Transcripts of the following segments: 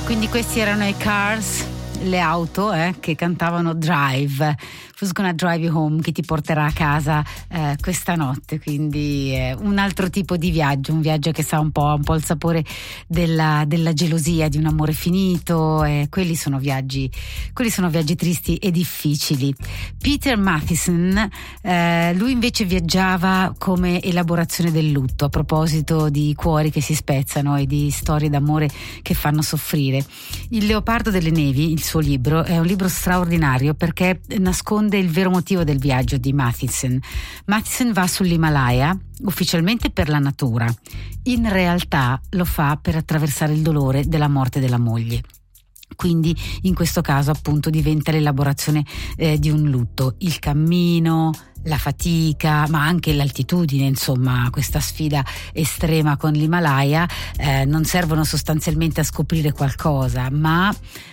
Quindi questi erano i Cars, le auto che cantavano Drive, Who's Gonna Drive You Home, che ti porterà a casa questa notte. Quindi un altro tipo di viaggio, un viaggio che sa un po' il sapore della gelosia, di un amore finito. Quelli sono viaggi tristi e difficili. Peter Matheson, lui invece viaggiava come elaborazione del lutto, a proposito di cuori che si spezzano e di storie d'amore che fanno soffrire. Il Leopardo delle Nevi, il suo libro, è un libro straordinario perché nasconde il vero motivo del viaggio di Matheson. Matheson va sull'Himalaya ufficialmente per la natura, in realtà lo fa per attraversare il dolore della morte della moglie. Quindi in questo caso appunto diventa l'elaborazione di un lutto, il cammino, la fatica, ma anche l'altitudine, insomma questa sfida estrema con l'Himalaya non servono sostanzialmente a scoprire qualcosa, ma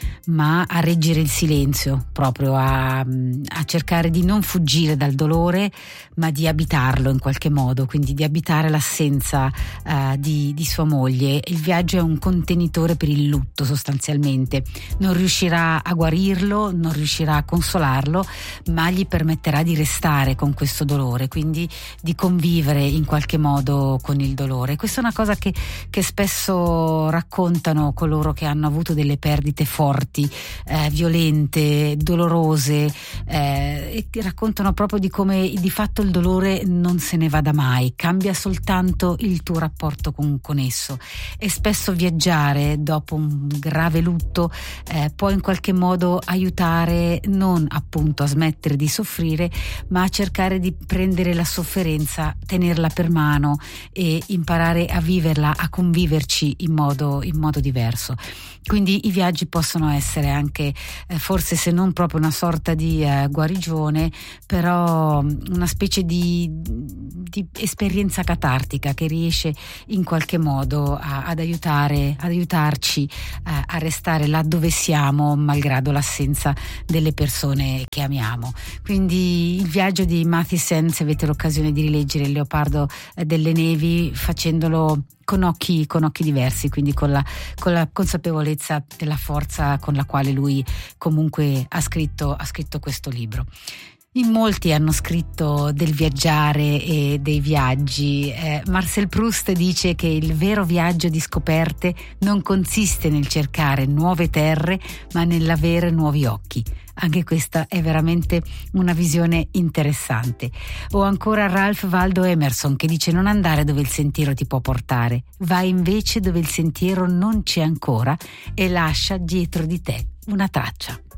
a reggere il silenzio, proprio a cercare di non fuggire dal dolore, ma di abitarlo in qualche modo, quindi di abitare l'assenza di sua moglie. Il viaggio è un contenitore per il lutto sostanzialmente, non riuscirà a guarirlo, non riuscirà a consolarlo, ma gli permetterà di restare con questo dolore, quindi di convivere in qualche modo con il dolore. Questa è una cosa che spesso raccontano coloro che hanno avuto delle perdite forti, violente, dolorose, e raccontano proprio di come di fatto il dolore non se ne vada mai, cambia soltanto il tuo rapporto con esso. E spesso viaggiare dopo un grave lutto può in qualche modo aiutare non appunto a smettere di soffrire, ma a cercare di prendere la sofferenza, tenerla per mano e imparare a viverla, a conviverci in modo diverso. Quindi i viaggi possono essere anche forse, se non proprio una sorta di guarigione, però una specie di esperienza catartica che riesce in qualche modo ad aiutarci a restare là dove siamo, malgrado l'assenza delle persone che amiamo. Quindi il viaggio di Matheson, se avete l'occasione di rileggere Il Leopardo delle Nevi, facendolo con occhi diversi, quindi con la consapevolezza della forza con la quale lui comunque ha scritto questo libro. In molti hanno scritto del viaggiare e dei viaggi. Marcel Proust dice che il vero viaggio di scoperte non consiste nel cercare nuove terre, ma nell'avere nuovi occhi. Anche questa è veramente una visione interessante. O ancora Ralph Waldo Emerson, che dice: non andare dove il sentiero ti può portare, vai invece dove il sentiero non c'è ancora e lascia dietro di te una traccia.